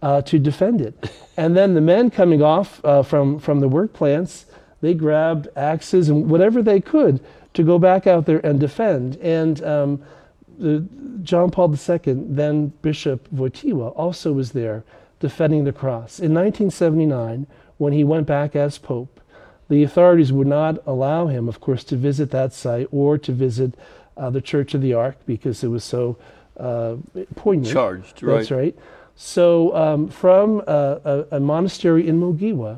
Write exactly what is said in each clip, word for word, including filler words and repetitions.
uh, to defend it. And then the men coming off uh, from, from the work plants, they grabbed axes and whatever they could to go back out there and defend. And um, the, John Paul the Second, then Bishop Wojtyła, also was there defending the cross. In nineteen seventy-nine, when he went back as Pope, the authorities would not allow him, of course, to visit that site or to visit uh, the Church of the Ark because it was so uh, poignant. Charged, right. That's right. So um, from uh, a, a monastery in Mogiła,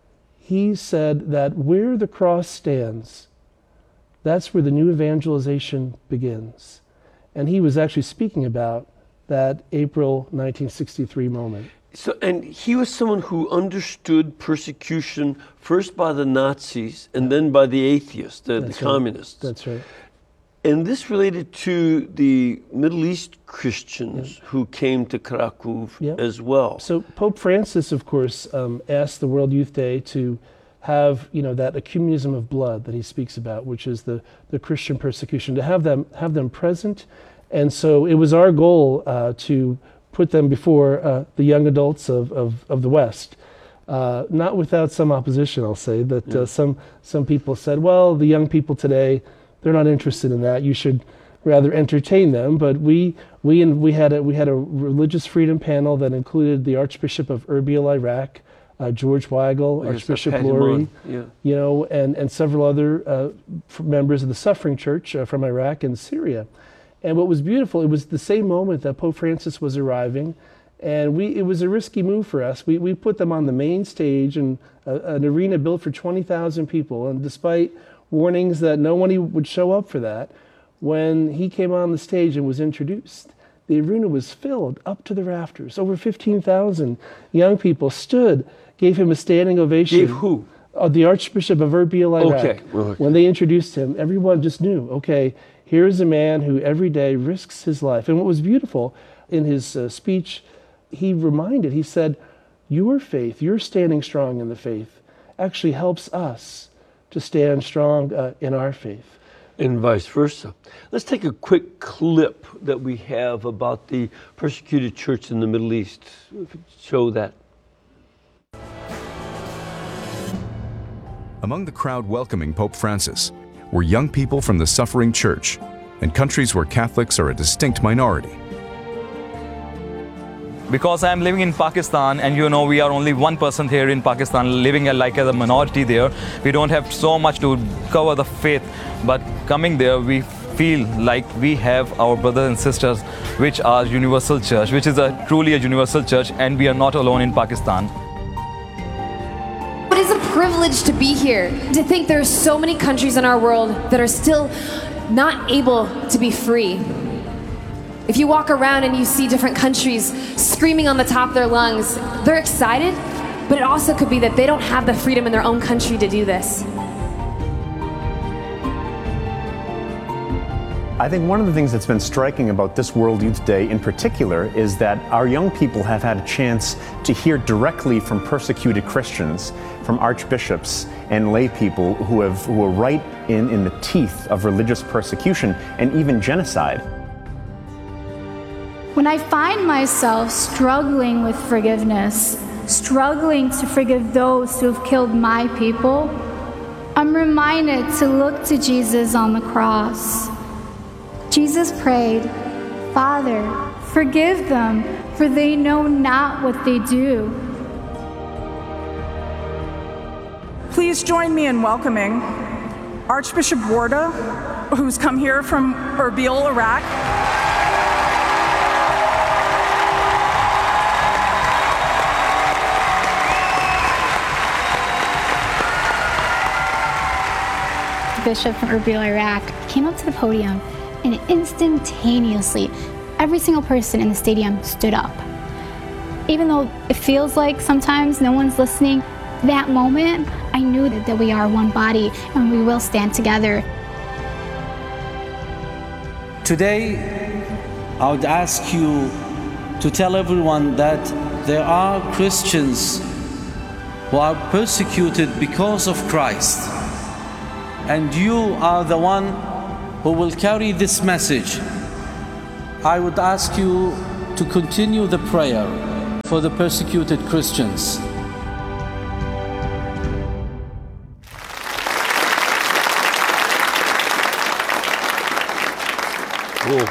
he said that where the cross stands, that's where the new evangelization begins. And he was actually speaking about that April nineteen sixty-three moment. So, and he was someone who understood persecution first by the Nazis and then by the atheists, the, the right. communists. That's right. And this related to the Middle East Christians yeah. who came to Krakow yeah. as well. So Pope Francis, of course, um, asked the World Youth Day to have, you know, that ecumenism of blood that he speaks about, which is the, the Christian persecution, to have them have them present. And so it was our goal uh, to put them before uh, the young adults of, of, of the West. Uh, not without some opposition, I'll say, that yeah. uh, some some people said, well, the young people today, they're not interested in that. You should rather entertain them. But we we and we had a we had a religious freedom panel that included the Archbishop of Erbil, Iraq, uh, George Weigel, oh, Archbishop yes, Lori, yeah. you know, and and several other uh, members of the Suffering Church uh, from Iraq and Syria. And what was beautiful, it was the same moment that Pope Francis was arriving, and we it was a risky move for us. We we put them on the main stage in a, an arena built for twenty thousand people, and despite warnings that no one would show up for that, when he came on the stage and was introduced, the arena was filled up to the rafters. Over fifteen thousand young people stood, gave him a standing ovation. Gave who? Uh, the Archbishop of Erbil, Iraq. Okay. okay. When they introduced him, everyone just knew, okay, here's a man who every day risks his life. And what was beautiful in his uh, speech, he reminded, he said, your faith, your standing strong in the faith, actually helps us to stand strong uh, in our faith. And vice versa. Let's take a quick clip that we have about the persecuted church in the Middle East. Show that. Among the crowd welcoming Pope Francis were young people from the Suffering Church and countries where Catholics are a distinct minority. Because I'm living in Pakistan, and you know we are only one person here in Pakistan living like as a minority there. We don't have so much to cover the faith, but coming there we feel like we have our brothers and sisters which are universal church, which is a truly a universal church, and we are not alone in Pakistan. It is a privilege to be here, to think there are so many countries in our world that are still not able to be free. If you walk around and you see different countries screaming on the top of their lungs, they're excited, but it also could be that they don't have the freedom in their own country to do this. I think one of the things that's been striking about this World Youth Day in particular is that our young people have had a chance to hear directly from persecuted Christians, from archbishops and lay people who have who are right in, in the teeth of religious persecution and even genocide. When I find myself struggling with forgiveness, struggling to forgive those who have killed my people, I'm reminded to look to Jesus on the cross. Jesus prayed, "Father, forgive them, for they know not what they do." Please join me in welcoming Archbishop Warda, who's come here from Erbil, Iraq. The Bishop from Erbil, Iraq, came up to the podium, and instantaneously, every single person in the stadium stood up. Even though it feels like sometimes no one's listening, that moment, I knew that, that we are one body and we will stand together. Today, I would ask you to tell everyone that there are Christians who are persecuted because of Christ. And you are the one who will carry this message. I would ask you to continue the prayer for the persecuted Christians. Cool.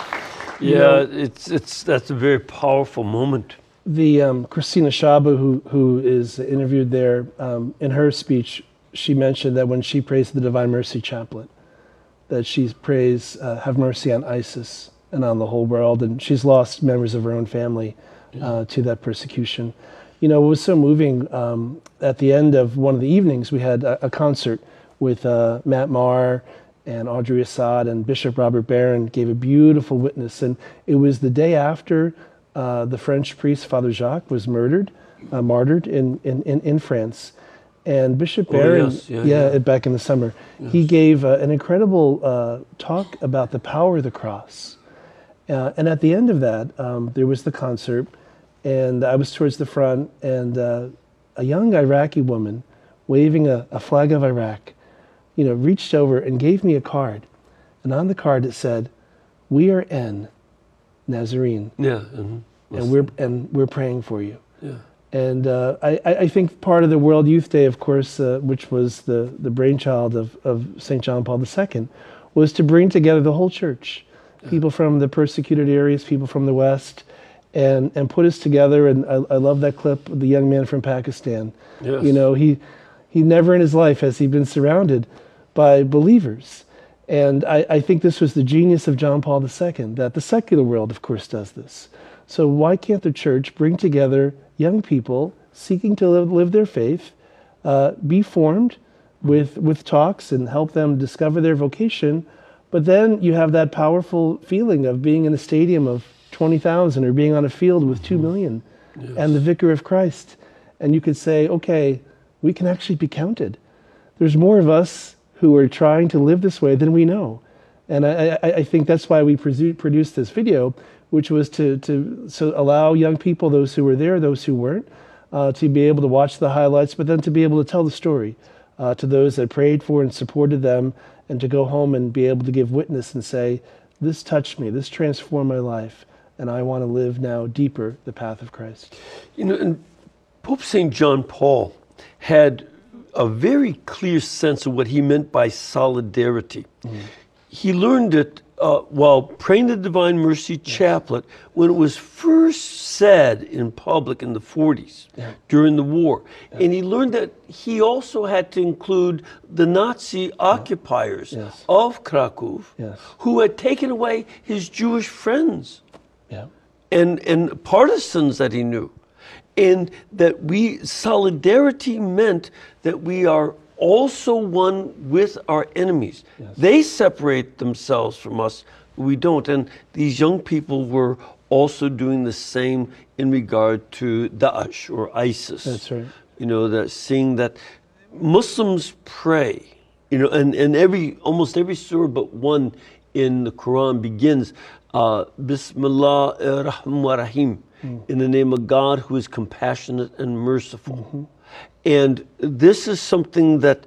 Yeah, it's it's that's a very powerful moment. The um, Christina Shabu, who who is interviewed there, um, in her speech, she mentioned that when she prays the Divine Mercy Chaplet, that she prays, uh, "Have mercy on ISIS and on the whole world," and she's lost members of her own family uh, to that persecution. You know, it was so moving. Um, at the end of one of the evenings, we had a, a concert with uh, Matt Maher and Audrey Assad, and Bishop Robert Barron gave a beautiful witness. And it was the day after uh, the French priest, Father Jacques, was murdered, uh, martyred in, in, in, in France. And Bishop Barron, oh, yes. yeah, yeah, yeah. back in the summer, Yes. he gave uh, an incredible uh, talk about the power of the cross. Uh, and at the end of that, um, there was the concert, and I was towards the front, and uh, a young Iraqi woman waving a, a flag of Iraq, you know, reached over and gave me a card. And on the card it said, "We are N, Nazarene, Yeah. mhm. and we're and we're praying for you." Yeah. And uh, I, I think part of the World Youth Day, of course, uh, which was the, the brainchild of, of Saint John Paul the Second, was to bring together the whole church, yeah. people from the persecuted areas, people from the West, and, and put us together. And I, I love that clip of the young man from Pakistan. Yes. You know, he, he never in his life has he been surrounded by believers. And I, I think this was the genius of John Paul the Second, that the secular world, of course, does this. So why can't the church bring together young people seeking to live, live their faith, uh, be formed with, with talks and help them discover their vocation, but then you have that powerful feeling of being in a stadium of twenty thousand or being on a field with two million Yes. and the Vicar of Christ. And you could say, okay, we can actually be counted. There's more of us who are trying to live this way than we know. And I, I, I think that's why we presu- produced this video, which was to, to so allow young people, those who were there, those who weren't, uh, to be able to watch the highlights, but then to be able to tell the story uh, to those that prayed for and supported them, and to go home and be able to give witness and say, this touched me, this transformed my life, and I want to live now deeper the path of Christ. You know, and Pope Saint John Paul had a very clear sense of what he meant by solidarity. Mm. He learned it uh, while praying the Divine Mercy Chaplet when it was first said in public in the forties yeah. during the war. Yeah. And he learned that he also had to include the Nazi occupiers yeah. yes. of Krakow yes. who had taken away his Jewish friends yeah. and, and partisans that he knew. And that we, solidarity meant that we are also one with our enemies. Yes. They separate themselves from us, we don't. And these young people were also doing the same in regard to Daesh or ISIS. That's right. You know, that seeing that Muslims pray, you know, and, and every, almost every surah but one in the Quran begins, uh, Bismillah ar-Rahman wa-Rahim. Mm. In the name of God, who is compassionate and merciful. Mm-hmm. And this is something that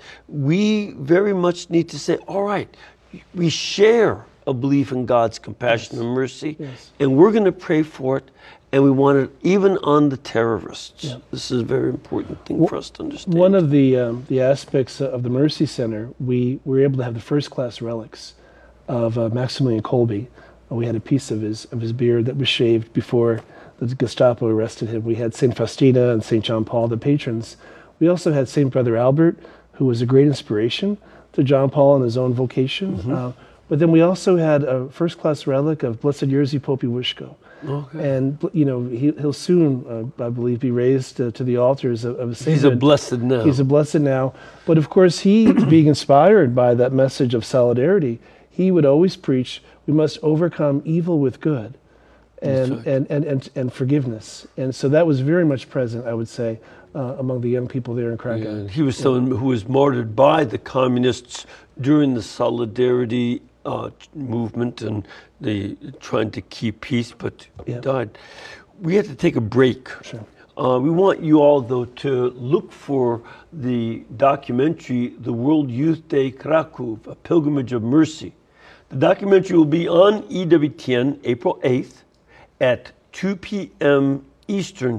we very much need to say, all right, we share a belief in God's compassion yes. and mercy, yes. and we're going to pray for it, and we want it even on the terrorists. Yeah. This is a very important thing w- for us to understand. One of the, um, the aspects of the Mercy Center, we were able to have the first-class relics of uh, Maximilian Kolbe. Uh, we had a piece of his, of his beard that was shaved before the Gestapo arrested him. We had Saint Faustina and Saint John Paul, the patrons. We also had Saint Brother Albert, who was a great inspiration to John Paul in his own vocation. Mm-hmm. Uh, but then we also had a first-class relic of Blessed Jerzy Popiełuszko. Okay. And, you know, he, he'll soon, uh, I believe, be raised uh, to the altars of, of a saint. He's a blessed now. He's a blessed now. But of course, he, being inspired by that message of solidarity, he would always preach, we must overcome evil with good. And, and, and, and, and forgiveness. And so that was very much present, I would say, uh, among the young people there in Krakow. Yeah, he was someone yeah. who was martyred by the communists during the Solidarity uh, movement and the trying to keep peace, but yeah. he died. We had to take a break. Sure. Uh, we want you all, though, to look for the documentary, The World Youth Day Krakow, A Pilgrimage of Mercy. The documentary will be on E W T N April eighth. At two p.m. Eastern